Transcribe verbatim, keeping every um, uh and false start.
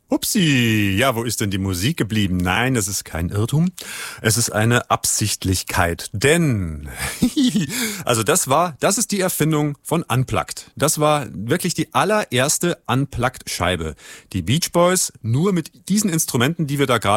Upsi, ja, wo ist denn die Musik geblieben? Nein, es ist kein Irrtum, es ist eine Absichtlichkeit. Denn, also das war, das ist die Erfindung von Unplugged. Das war wirklich die allererste Unplugged-Scheibe. Die Beach Boys nur mit diesen Instrumenten, die wir da gerade